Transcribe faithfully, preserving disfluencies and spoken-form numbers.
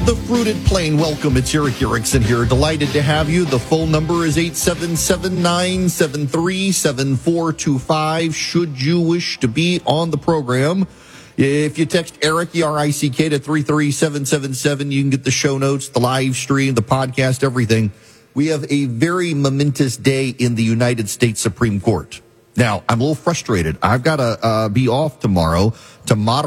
the Fruited Plain. Welcome. It's Eric Erickson here. Delighted to have you. The phone number is eight seven seven, nine seven three, seven four two five. Should you wish to be on the program, if you text Eric, E R I C K, to three three seven seven seven, you can get the show notes, the live stream, the podcast, everything. We have a very momentous day in the United States Supreme Court. Now, I'm a little frustrated. I've got to uh, be off tomorrow to moderate